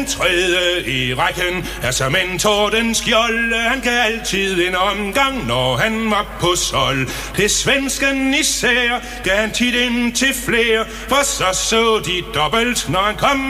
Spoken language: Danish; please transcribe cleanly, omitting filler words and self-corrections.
Tredje i rækken er som en tordenskjolde. Han gav altid en omgang, når han var på sold. Til svensken især gav han tit ind til flere, for så de dobbelt, når han kom